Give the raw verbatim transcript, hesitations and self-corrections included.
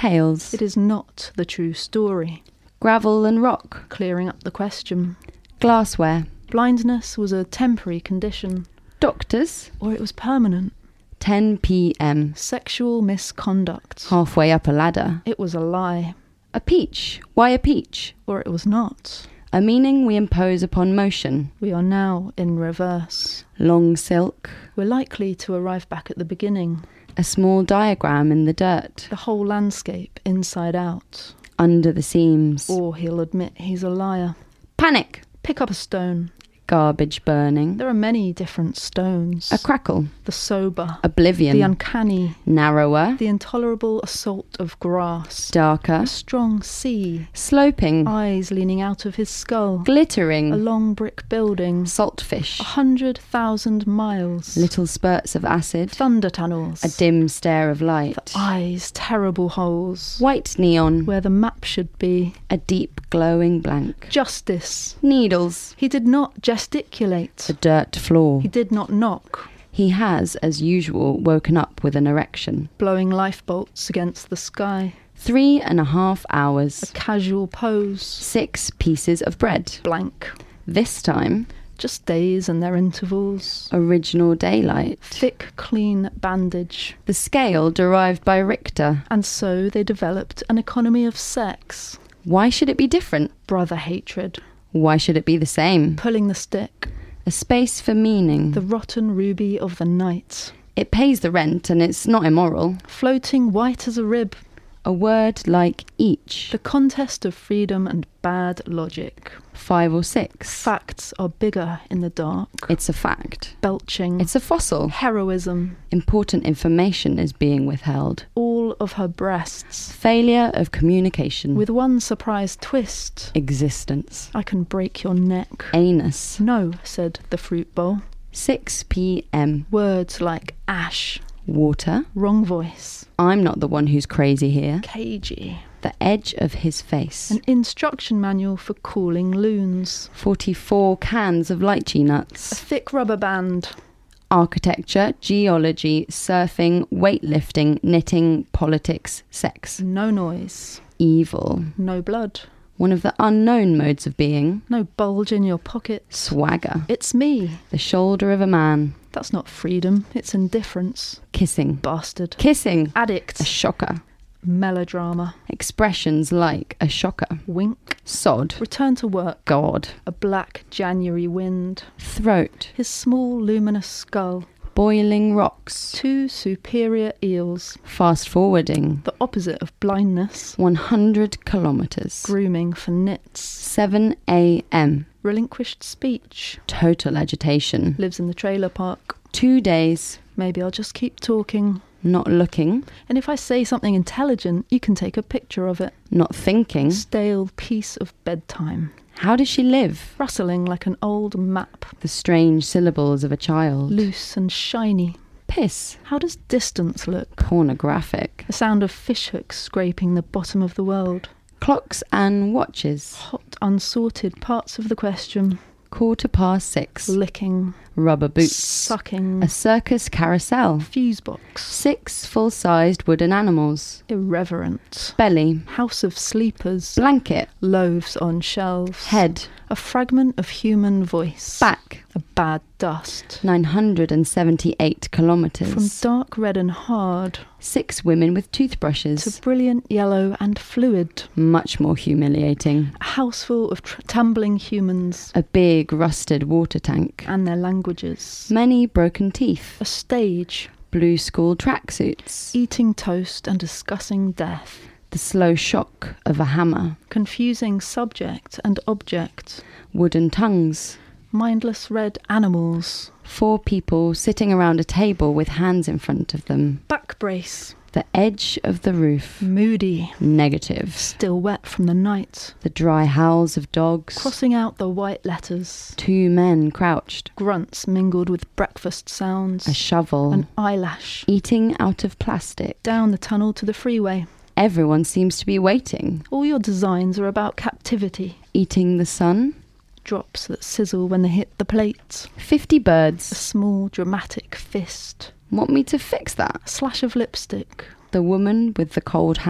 tales. It is not the true story. Gravel and rock. Clearing up the question. Glassware. Blindness was a temporary condition. Doctors. Or it was permanent. ten p.m. Sexual misconduct. Halfway up a ladder. It was a lie. A peach. Why a peach? Or it was not. A meaning we impose upon motion. We are now in reverse. Long silk. We're likely to arrive back at the beginning. A small diagram in the dirt. The whole landscape inside out. Under the seams. Or he'll admit he's a liar. Panic. Pick up a stone. Garbage burning. There are many different stones. A crackle. The sober. Oblivion. The uncanny. Narrower. The intolerable assault of grass. Darker. A strong sea. Sloping. Eyes leaning out of his skull. Glittering. A long brick building. Saltfish. A hundred thousand miles. Little spurts of acid. Thunder tunnels. A dim stare of light. The eyes, terrible holes. White neon. Where the map should be. A deep glowing blank. Justice. Needles. He did not gesticulate. The dirt floor. He did not knock. He has, as usual, woken up with an erection. Blowing life bolts against the sky. Three and a half hours. A casual pose. Six pieces of bread. Blank. This time, just days and their intervals. Original daylight. Thick, clean bandage. The scale derived by Richter. And so they developed an economy of sex. Why should it be different? Brother hatred. Why should it be the same? Pulling the stick. A space for meaning. The rotten ruby of the night. It pays the rent and it's not immoral. Floating white as a rib. A word like each. The contest of freedom and bad logic. Five or six. Facts are bigger in the dark. It's a fact. Belching. It's a fossil. Heroism. Important information is being withheld. All of her breasts. Failure of communication. With one surprise twist. Existence. I can break your neck. Anus. No, said the fruit bowl. six p.m. Words like ash. Water. Wrong voice. I'm not the one who's crazy here. Cagey. The edge of his face. An instruction manual for cooling loons. forty-four cans of lychee A nuts. thick rubber band. Architecture, geology, surfing, weightlifting, knitting, politics, sex. No noise. Evil. No blood. One of the unknown modes of being. No bulge in your pocket. Swagger. It's me. The shoulder of a man. That's not freedom. It's indifference. Kissing. Bastard. Kissing. Addict. A shocker. Melodrama. Expressions like a shocker. Wink. Sod. Return to work. God. A black January wind. Throat. His small luminous skull. Boiling rocks. Two superior eels. Fast forwarding. The opposite of blindness. one hundred kilometres. Grooming for nits. seven a.m. Relinquished speech. Total agitation. Lives in the trailer park. Two days. Maybe I'll just keep talking. Not looking. And if I say something intelligent, you can take a picture of it. Not thinking. Stale piece of bedtime. How does she live? Rustling like an old map. The strange syllables of a child. Loose and shiny. Piss. How does distance look? Pornographic. The sound of fishhooks scraping the bottom of the world. Clocks and watches. Hot, unsorted parts of the question. Quarter past six. Licking. Rubber boots. Sucking. A circus carousel. Fuse box. Six full-sized wooden animals. Irreverent. Belly. House of sleepers. Blanket. Loaves on shelves. Head. A fragment of human voice. Back. A bad dust. nine hundred seventy-eight kilometres. From dark red and hard. Six women with toothbrushes. To brilliant yellow and fluid. Much more humiliating. A house full of tr- tumbling humans. A big rusted water tank. And their languages. Many broken teeth. A stage. Blue school tracksuits. Eating toast and discussing death. The slow shock of a hammer. Confusing subject and object. Wooden tongues. Mindless red animals. Four people sitting around a table with hands in front of them. Back brace. The edge of the roof. Moody. Negative. Still wet from the night. The dry howls of dogs. Crossing out the white letters. Two men crouched. Grunts mingled with breakfast sounds. A shovel. An eyelash. Eating out of plastic. Down the tunnel to the freeway. Everyone seems to be waiting. All your designs are about captivity. Eating the sun. Drops that sizzle when they hit the plate. Fifty A birds. small dramatic fist. Want me to fix that? A slash of lipstick. The woman with the cold hand.